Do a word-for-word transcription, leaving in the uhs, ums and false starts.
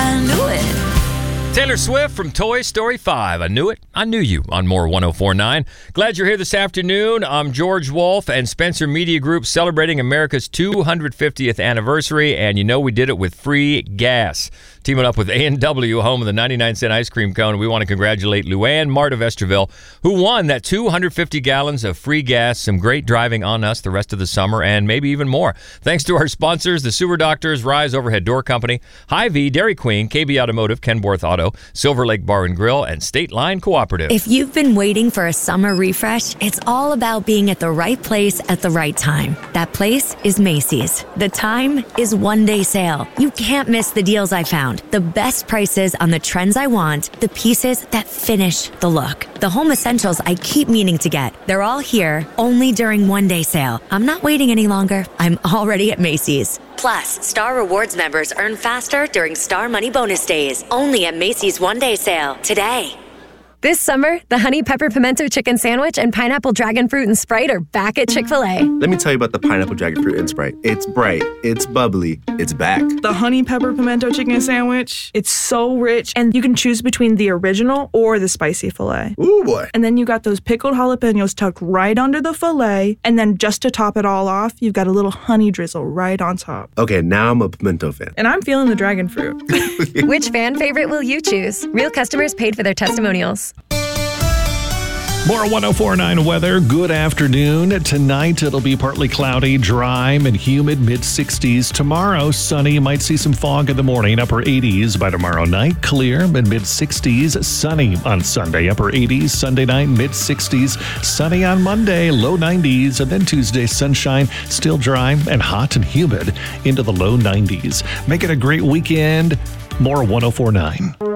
I knew it. Taylor Swift from Toy Story five. I knew it. I knew you on More one oh four point nine. Glad you're here this afternoon. I'm George Wolf and Spencer Media Group celebrating America's two hundred fiftieth anniversary. And you know we did it with free gas. Teaming up with A and W, home of the ninety-nine cent ice cream cone. We want to congratulate Luann Mart of Estherville, who won that two hundred fifty gallons of free gas. Some great driving on us the rest of the summer and maybe even more. Thanks to our sponsors, the Sewer Doctors, Rise Overhead Door Company, Hy-Vee, Dairy Queen, K B Automotive, Kenworth Auto, Silver Lake Bar and Grill, and State Line Cooperative. If you've been waiting for a summer refresh, it's all about being at the right place at the right time. That place is Macy's. The time is one day sale. You can't miss the deals I found. The best prices on the trends I want, the pieces that finish the look. The home essentials I keep meaning to get. They're all here, only during one day sale. I'm not waiting any longer. I'm already at Macy's. Plus, Star Rewards members earn faster during Star Money Bonus Days. Only at Macy's One Day Sale today. This summer, the Honey Pepper Pimento Chicken Sandwich and Pineapple Dragon Fruit and Sprite are back at Chick-fil-A. Let me tell you about the Pineapple Dragon Fruit and Sprite. It's bright, it's bubbly, it's back. The Honey Pepper Pimento Chicken Sandwich, it's so rich, and you can choose between the original or the spicy filet. Ooh, boy. And then you got those pickled jalapenos tucked right under the filet, and then just to top it all off, you've got a little honey drizzle right on top. Okay, now I'm a pimento fan. And I'm feeling the dragon fruit. Which fan favorite will you choose? Real customers paid for their testimonials. More one oh four point nine weather. Good afternoon. Tonight, it'll be partly cloudy, dry, and humid, mid sixties. Tomorrow, sunny. Might see some fog in the morning, upper eighties. By tomorrow night, clear, and mid sixties. Sunny on Sunday, upper eighties. Sunday night, mid sixties. Sunny on Monday, low nineties. And then Tuesday, sunshine, still dry and hot and humid into the low nineties. Make it a great weekend. More one oh four point nine.